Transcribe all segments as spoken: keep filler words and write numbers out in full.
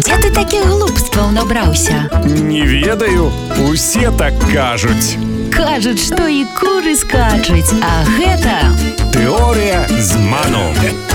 Дзе ты такіх глупстваў набраўся? Не ведаю, усе так кажуць. Кажуць, што і куры скачуць, а гэта Тэорыя зману.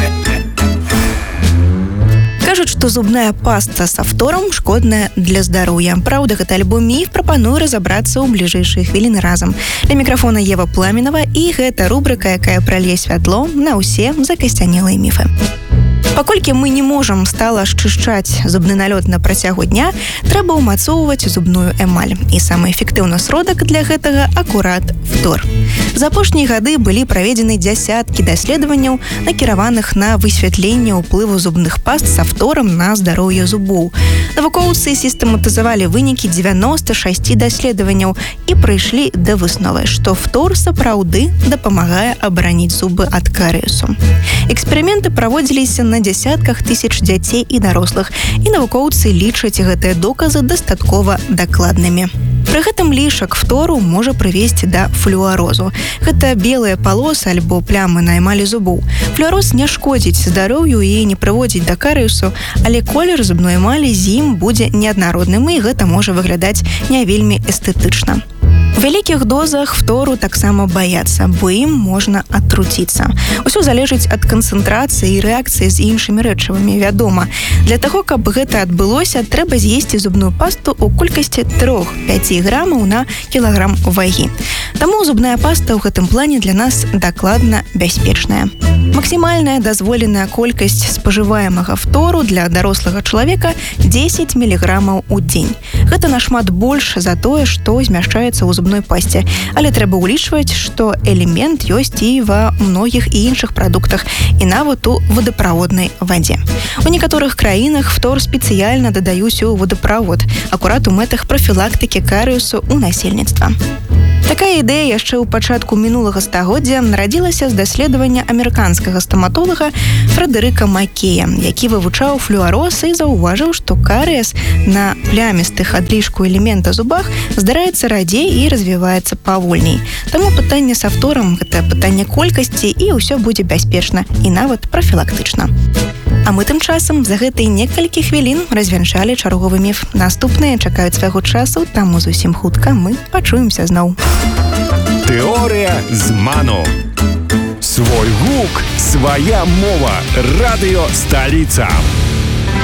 Кажуць, што зубная паста са фторам шкодная для здароўя. Праўда, гэта альбо міф, прапаную разабрацца ў бліжэйшыя хвіліны разам. Для мікрафона Ева Пламенова, і гэта рубрыка, якая пралье святло на ўсе закасцянелыя міфы. Паколькі мы не можам стала счышчаць зубны налёт на працягу дня, трэба ўмацоўваць зубную эмаль. І самы эфектыўны сродак для гэтага акурат фтор. За апошнія гады былі праведзены дзясяткі даследаванняў, накіраваных на высвятленне ўплыву зубных паст са фторам на здароўе зубоў. Навукоўцы сістэматызавалі вынікі дзевяноста шэсць даследаванняў і прыйшлі да высновы, што фтор сапраўды дапамагае абараніць зубы ад карыесу. Эксперыменты праводзіліся на дзясятках тысяч дзяцей і дарослых, і навукоўцы лічаць гэтыя доказы дастаткова дакладнымі. Пры гэтым лішак фтору можа прывесці да флюарозу. Гэта белыя палосы альбо плямы на эмалі зубоў. Флюароз не шкодзіць здароўю і не прыводзіць да карыесу, але колер зубной эмалі з ім будзе неаднародным, і гэта можа выглядаць не вельмі эстэтычна. У вялікіх дозах фтору таксама баяцца, бо ім можна атруціцца. Усё залежыць ад канцэнтрацыі і рэакцыі з іншымі рэчывамі, вядома. Для таго, каб гэта адбылося, трэба з'есці зубную пасту ў колькасці тры-пяць грамаў на кілаграм вагі. Таму зубная паста ў гэтым плане для нас дакладна бяспечная. Максімальная дазволеная колькасць спажываемага фтору для дарослага чалавека дзесяць міліграмаў у дзень. Гэта нашмат больш за тое, што змяшчаецца ў зубной пасце, але трэба ўлічваць, што элемент ёсць і ва многіх і іншых прадуктах, і нават у водаправоднай вадзе. У некаторых краінах фтор спецыяльна дадаюць у водаправод, акурат у мэтах прафілактыкі карыесу ў насельніцтва. Такая ідэя яшчэ ў пачатку мінулага стагоддзя нарадзілася з даследавання амерыканскага стаматолага Фрэдэрыка Маккея, які вывучаў флюароз і заўважыў, што карыес на плямістых ад лішку элемента зубах здараецца радзей і развіваецца павольней. Таму пытанне са фторам – гэта пытанне колькасці, і ўсё будзе бяспечна і нават прафілактычна. А мы тым часам за гэтыя некалькі хвілін развянчалі чарговы міф. Наступныя чакаюць свайго часу, таму зусім хутка мы пачуемся зноў. Тэорыя зману. Свой гук, свая мова. Радыё Сталіца.